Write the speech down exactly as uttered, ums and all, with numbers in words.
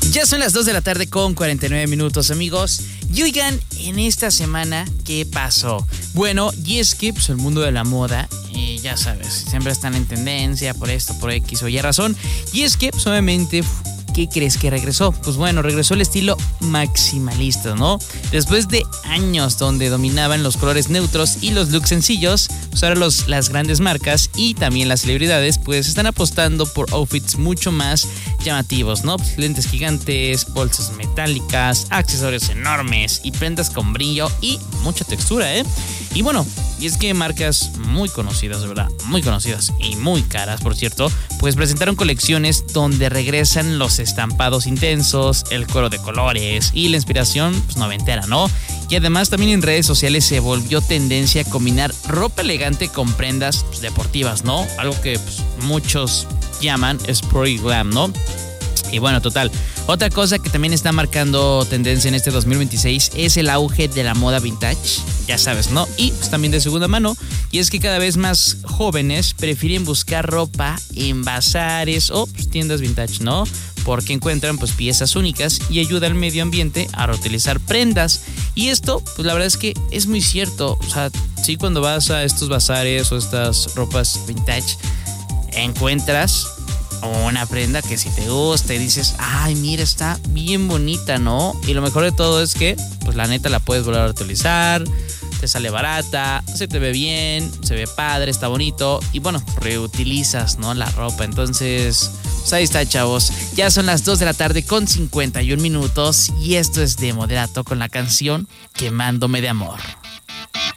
Ya son las dos de la tarde con cuarenta y nueve minutos, amigos. Y oigan, en esta semana, ¿qué pasó? Bueno, y es que pues, el mundo de la moda, eh, ya sabes, siempre están en tendencia por esto, por X o Y razón. Y es que, pues, obviamente, ¿qué crees que regresó? Pues bueno, regresó el estilo maximalista, ¿no? Después de años donde dominaban los colores neutros y los looks sencillos, pues ahora los, las grandes marcas y también las celebridades pues están apostando por outfits mucho más llamativos, ¿no? Pues lentes gigantes, bolsas metálicas, accesorios enormes y prendas con brillo y mucha textura, ¿eh? Y bueno, y es que marcas muy conocidas, de verdad, muy conocidas y muy caras, por cierto, pues presentaron colecciones donde regresan los estampados intensos, el cuero de colores y la inspiración pues, noventera, ¿no? Y además también en redes sociales se volvió tendencia a combinar ropa elegante con prendas pues, deportivas, ¿no? Algo que pues, muchos llaman sport glam, ¿no? Y bueno, total. Otra cosa que también está marcando tendencia en este dos mil veintiséis es el auge de la moda vintage, ya sabes, ¿no? Y pues también de segunda mano. Y es que cada vez más jóvenes prefieren buscar ropa en bazares o pues, tiendas vintage, ¿no? Porque encuentran pues piezas únicas y ayuda al medio ambiente a reutilizar prendas. Y esto, pues la verdad es que es muy cierto. O sea, sí, cuando vas a estos bazares o estas ropas vintage, encuentras una prenda que si te gusta y dices, ay, mira, está bien bonita, ¿no? Y lo mejor de todo es que, pues la neta la puedes volver a utilizar, te sale barata, se te ve bien, se ve padre, está bonito y bueno, reutilizas, ¿no? La ropa. Entonces, pues ahí está, chavos. Ya son las dos de la tarde con cincuenta y un minutos y esto es de Moderato con la canción Quemándome de Amor.